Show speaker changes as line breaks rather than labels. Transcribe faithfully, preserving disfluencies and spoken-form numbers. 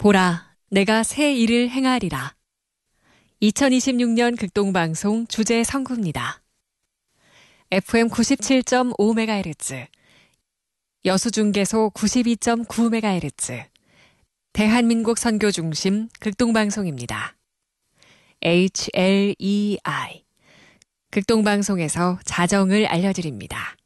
보라, 내가 새 일을 행하리라. 이천이십육 년 극동방송 주제 선구입니다. 에프엠 구십칠 점 오 메가헤르츠, 여수중계소 구십이 점 구 메가헤르츠, 대한민국 선교중심 극동방송입니다. 에이치 엘 이 아이, 극동방송에서 자정을 알려드립니다.